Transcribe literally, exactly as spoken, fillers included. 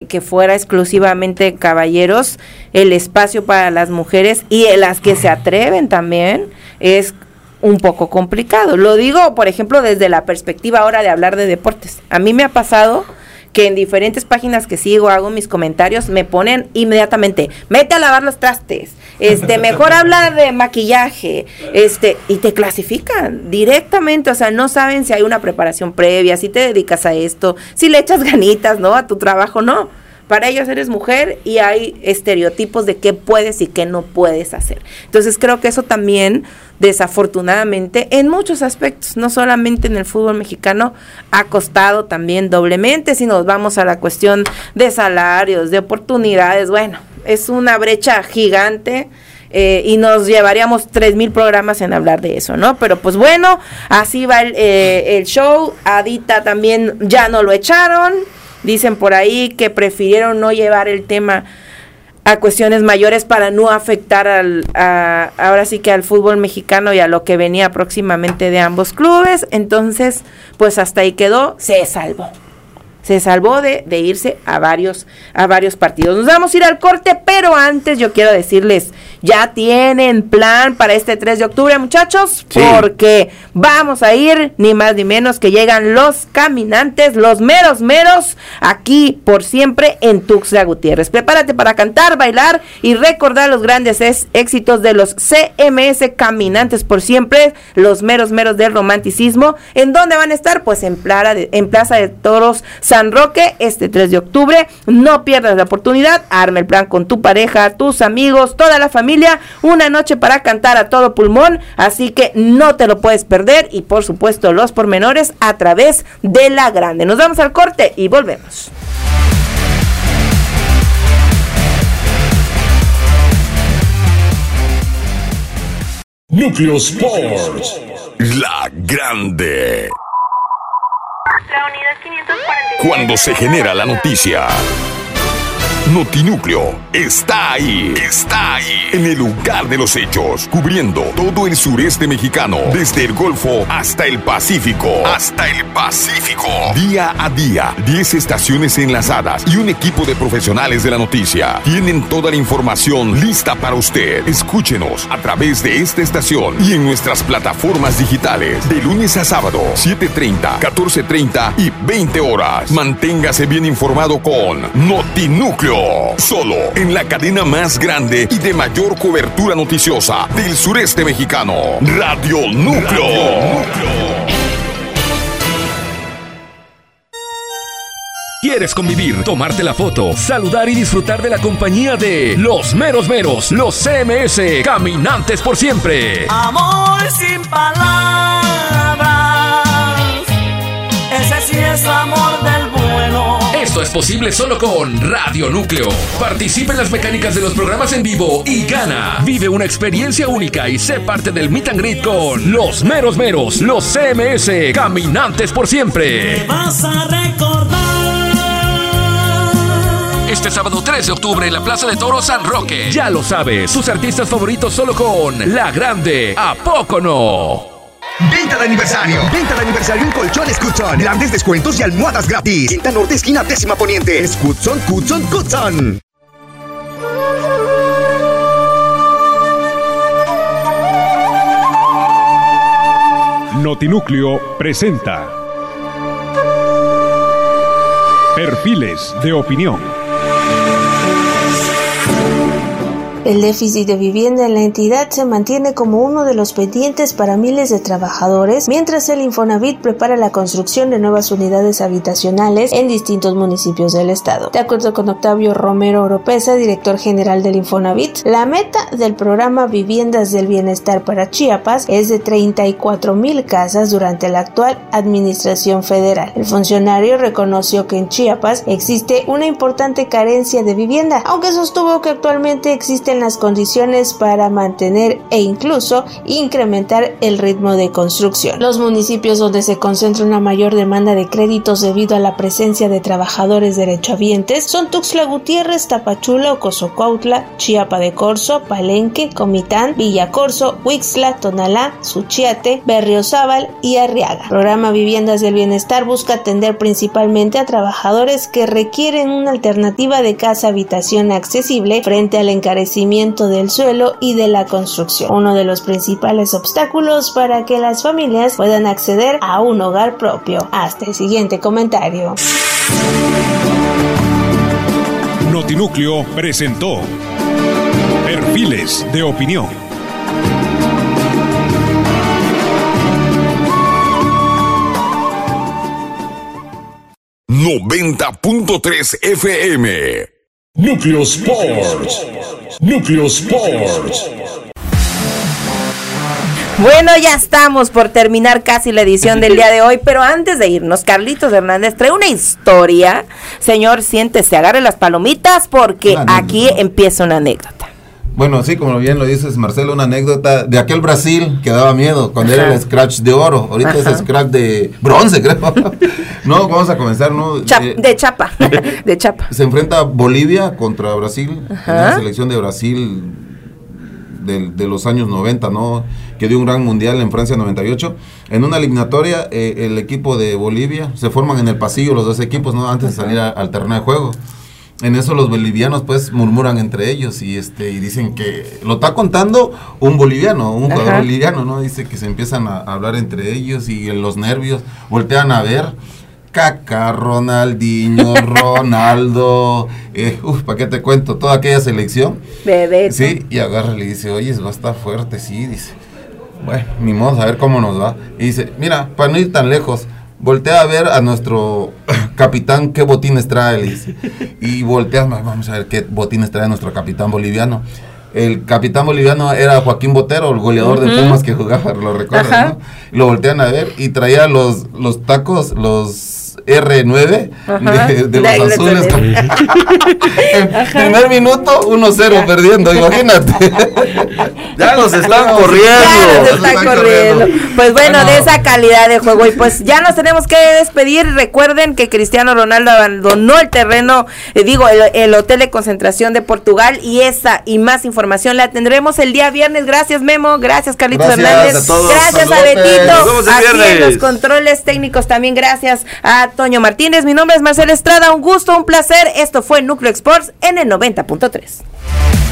que fuera exclusivamente caballeros el espacio para las mujeres y las que se atreven también es un poco complicado. Lo digo, por ejemplo, desde la perspectiva ahora de hablar de deportes. A mí me ha pasado que en diferentes páginas que sigo, hago mis comentarios, me ponen inmediatamente, mete a lavar los trastes, este, mejor habla de maquillaje, este, y te clasifican directamente, o sea, no saben si hay una preparación previa, si te dedicas a esto, si le echas ganitas, ¿no?, a tu trabajo, no. Para ellos eres mujer y hay estereotipos de qué puedes y qué no puedes hacer. Entonces creo que eso también, desafortunadamente, en muchos aspectos, no solamente en el fútbol mexicano, ha costado también doblemente. Si nos vamos a la cuestión de salarios, de oportunidades, bueno, es una brecha gigante. Eh, y nos llevaríamos tres mil programas en hablar de eso, ¿no? Pero pues bueno, así va el, eh, el show. Adita también ya no lo echaron. Dicen por ahí que prefirieron no llevar el tema a cuestiones mayores para no afectar al, a, ahora sí que al fútbol mexicano y a lo que venía próximamente de ambos clubes. Entonces, pues hasta ahí quedó, se salvó. Se salvó de, de irse a varios, a varios partidos. Nos vamos a ir al corte, pero antes yo quiero decirles, ya tienen plan para este tres de octubre, muchachos, sí, porque vamos a ir, ni más ni menos que llegan los caminantes, los meros meros, aquí por siempre en Tuxtla Gutiérrez. Prepárate para cantar, bailar y recordar los grandes es, éxitos de los C M S Caminantes por Siempre, los meros meros del romanticismo. ¿En dónde van a estar? Pues en, Plaza de, en Plaza de Toros San Roque, este tres de octubre. No pierdas la oportunidad, arma el plan con tu pareja, tus amigos, toda la familia, una noche para cantar a todo pulmón, así que no te lo puedes perder, y por supuesto los pormenores a través de La Grande. Nos vamos al corte y volvemos. Núcleo Sports, La Grande. La unidad quinientos cuarenta y siete. Cuando se genera la noticia, Notinúcleo está ahí, está ahí, en el lugar de los hechos, cubriendo todo el sureste mexicano, desde el Golfo hasta el Pacífico, hasta el Pacífico. Día a día, diez estaciones enlazadas y un equipo de profesionales de la noticia. Tienen toda la información lista para usted. Escúchenos a través de esta estación y en nuestras plataformas digitales, de lunes a sábado, siete treinta, catorce treinta y veinte horas. Manténgase bien informado con Notinúcleo. Solo en la cadena más grande y de mayor cobertura noticiosa del sureste mexicano, Radio Núcleo. Radio Núcleo. ¿Quieres convivir, tomarte la foto, saludar y disfrutar de la compañía de los meros meros, los C M S Caminantes por Siempre? Amor sin palabras, ese sí es amor del bueno. Esto es posible solo con Radio Núcleo. Participa en las mecánicas de los programas en vivo y gana. Vive una experiencia única y sé parte del meet and greet con los meros meros, los C M S Caminantes por Siempre. Te vas a recordar. Este sábado tres de octubre en la Plaza de Toros San Roque. Ya lo sabes, tus artistas favoritos solo con La Grande. ¿A poco no? Venta de aniversario. Venta de aniversario en Colchones Cutson. Grandes descuentos y almohadas gratis. Quinta Norte, esquina décima poniente. Es Cutson, Cutson, Cutson. Notinúcleo presenta Perfiles de Opinión. El déficit de vivienda en la entidad se mantiene como uno de los pendientes para miles de trabajadores, mientras el Infonavit prepara la construcción de nuevas unidades habitacionales en distintos municipios del estado. De acuerdo con Octavio Romero Oropesa, director general del Infonavit, la meta del programa Viviendas del Bienestar para Chiapas es de treinta y cuatro mil casas durante la actual administración federal. El funcionario reconoció que en Chiapas existe una importante carencia de vivienda, aunque sostuvo que actualmente existe existen las condiciones para mantener e incluso incrementar el ritmo de construcción. Los municipios donde se concentra una mayor demanda de créditos debido a la presencia de trabajadores derechohabientes son Tuxtla Gutiérrez, Tapachula, Ocosocuautla, Chiapa de Corzo, Palenque, Comitán, Villacorzo, Huixtla, Tonalá, Suchiate, Berriozábal y Arriaga. Programa Viviendas del Bienestar busca atender principalmente a trabajadores que requieren una alternativa de casa-habitación accesible frente al encarecimiento del suelo y de la construcción, uno de los principales obstáculos para que las familias puedan acceder a un hogar propio. Hasta el siguiente comentario. Notinúcleo presentó Perfiles de Opinión. noventa punto tres F M. Núcleo Sports. Núcleo Sports. Bueno, ya estamos por terminar casi la edición del día de hoy, pero antes de irnos, Carlitos Hernández trae una historia. Señor, siéntese, agarre las palomitas porque aquí empieza una anécdota. Bueno, sí, como bien lo dices, Marcelo, una anécdota de aquel Brasil que daba miedo cuando Ajá. era el scratch de oro. Ahorita Ajá. es scratch de bronce, creo. No, vamos a comenzar, ¿no? Chap, eh, de chapa, de chapa. Se enfrenta Bolivia contra Brasil, Ajá. en la selección de Brasil de, de los años noventa, ¿no? Que dio un gran mundial en Francia noventa y ocho. En una eliminatoria, eh, el equipo de Bolivia, se forman en el pasillo los dos equipos, ¿no? Antes Ajá. de salir a, al terreno de juego. En eso los bolivianos pues murmuran entre ellos y este y dicen que lo está contando un boliviano, un jugador Ajá. boliviano, ¿no? Dice que se empiezan a, a hablar entre ellos y en los nervios voltean a ver Kaká, Ronaldinho, Ronaldo, eh, uf, ¿para qué te cuento? Toda aquella selección. Bebé. Sí, y agarra y le dice, oye, va a estar fuerte, sí, dice. Bueno, ni modo, a ver cómo nos va. Y dice, mira, para no ir tan lejos, voltea a ver a nuestro capitán qué botines trae, dice. Y voltea, vamos a ver qué botines trae nuestro capitán boliviano. El capitán boliviano era Joaquín Botero, el goleador uh-huh. de Pumas que jugaba, lo recuerdas, ¿no? Lo voltean a ver y traía los, los tacos, los erre nueve de, de los la, azules. El primer minuto, uno cero perdiendo, imagínate. Ya los están corriendo. Ya los están, están corriendo. corriendo. Pues bueno, bueno, de esa calidad de juego. Y pues ya nos tenemos que despedir. Recuerden que Cristiano Ronaldo abandonó el terreno, eh, digo, el, el hotel de concentración de Portugal. Y esa y más información la tendremos el día viernes. Gracias, Memo. Gracias, Carlitos gracias Hernández. A todos. Gracias Saludos. a Betito. Aquí en los controles técnicos también gracias a Toño Martínez. Mi nombre es Marcela Estrada. Un gusto, un placer. Esto fue Núcleo Sports en el noventa punto tres.